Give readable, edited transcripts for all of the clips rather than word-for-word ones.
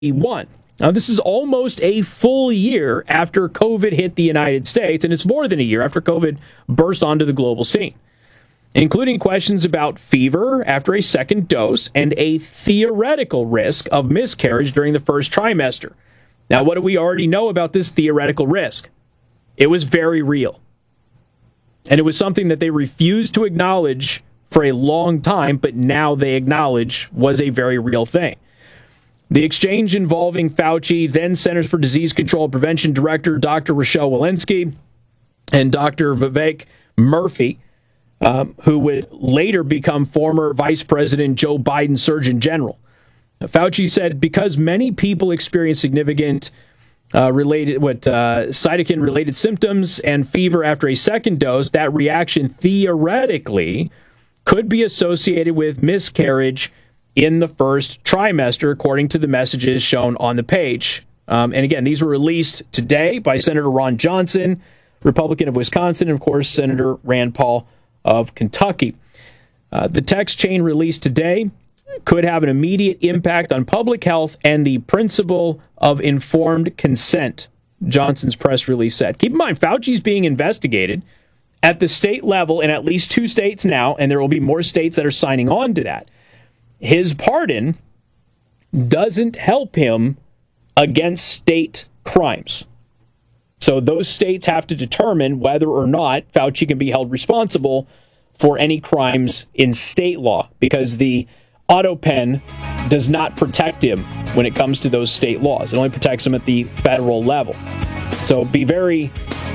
2021. Now, this is almost a full year after COVID hit the United States, and it's more than a year after COVID burst onto the global scene, including questions about fever after a second dose and a theoretical risk of miscarriage during the first trimester. Now, what do we already know about this theoretical risk? It was very real. And it was something that they refused to acknowledge for a long time, but now they acknowledge was a very real thing. The exchange involving Fauci, then Centers for Disease Control and Prevention Director Dr. Rochelle Walensky, and Dr. Vivek Murthy, who would later become former Vice President Joe Biden's Surgeon General. Fauci said because many people experience significant cytokine-related symptoms and fever after a second dose, that reaction theoretically could be associated with miscarriage in the first trimester, according to the messages shown on the page. And again, these were released today by Senator Ron Johnson, Republican of Wisconsin, and of course, Senator Rand Paul of Kentucky. The text chain released today could have an immediate impact on public health and the principle of informed consent, Johnson's press release said. Keep in mind, Fauci's being investigated at the state level in at least 2 states now, and there will be more states that are signing on to that. His pardon doesn't help him against state crimes. So those states have to determine whether or not Fauci can be held responsible for any crimes in state law, because the auto pen does not protect him when it comes to those state laws. It only protects him at the federal level. So be very...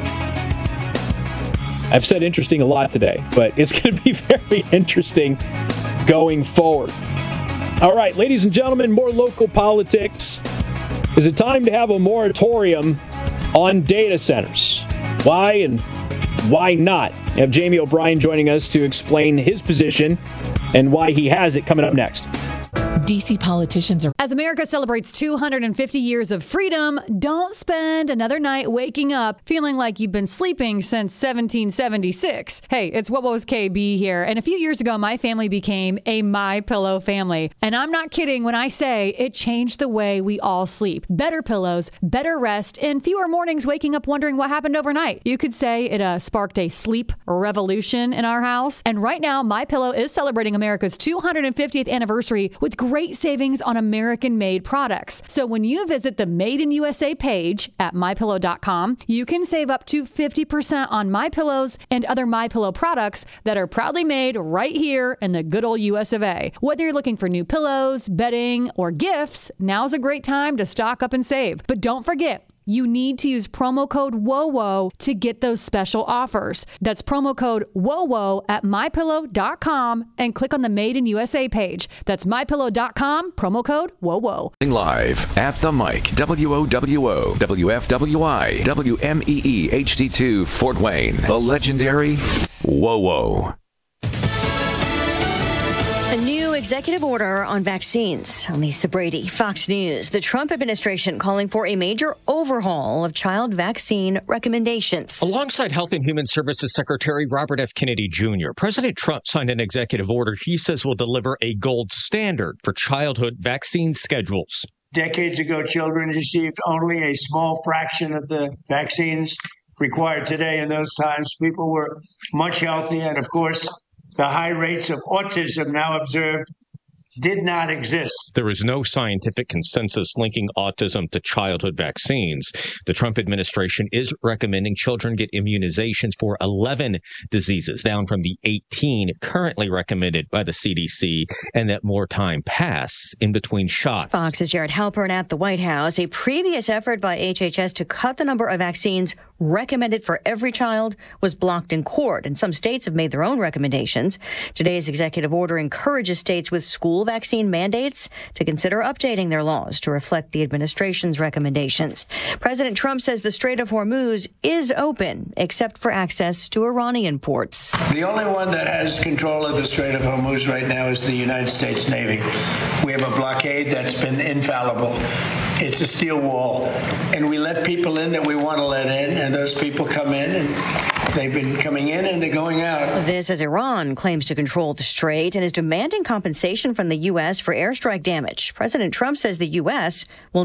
I've said interesting a lot today, but it's going to be very interesting going forward. All right, ladies and gentlemen, more local politics. Is it time to have a moratorium on data centers? Why and why not? We have Jamie O'Brien joining us to explain his position and why he has it, coming up next. DC politicians are... As America celebrates 250 years of freedom, don't spend another night waking up feeling like you've been sleeping since 1776. Hey, it's Wowo's KB here. And a few years ago, my family became a MyPillow family. And I'm not kidding when I say it changed the way we all sleep. Better pillows, better rest, and fewer mornings waking up wondering what happened overnight. You could say it sparked a sleep revolution in our house. And right now, MyPillow is celebrating America's 250th anniversary with great savings on American-made products. So when you visit the Made in USA page at MyPillow.com, you can save up to 50% on MyPillows and other MyPillow products that are proudly made right here in the good old US of A. Whether you're looking for new pillows, bedding, or gifts, now's a great time to stock up and save. But don't forget, you need to use promo code WOWO to get those special offers. That's promo code WOWO at MyPillow.com and click on the Made in USA page. That's MyPillow.com, promo code WOWO. Live at the mic, WOWO, WFWI, WMEE HD2 Fort Wayne, the legendary WOWO. A new executive order on vaccines. On Lisa Brady, Fox News. The Trump administration calling for a major overhaul of child vaccine recommendations. Alongside Health and Human Services Secretary Robert F. Kennedy Jr., President Trump signed an executive order he says will deliver a gold standard for childhood vaccine schedules. Decades ago, children received only a small fraction of the vaccines required today. In those times, people were much healthier, and of course, the high rates of autism now observed did not exist. There is no scientific consensus linking autism to childhood vaccines. The Trump administration is recommending children get immunizations for 11 diseases, down from the 18 currently recommended by the CDC, and that more time pass in between shots. Fox's Jared Halpern at the White House. A previous effort by HHS to cut the number of vaccines recommended for every child was blocked in court, and some states have made their own recommendations. Today's executive order encourages states with school vaccine mandates to consider updating their laws to reflect the administration's recommendations. President Trump says the Strait of Hormuz is open, except for access to Iranian ports. The only one that has control of the Strait of Hormuz right now is the United States Navy. We have a blockade that's been infallible It's a steel wall, and we let people in that we want to let in, and those people come in, and they've been coming in and they're going out. This as Iran claims to control the strait and is demanding compensation from the U.S. for airstrike damage. President Trump says the U.S. will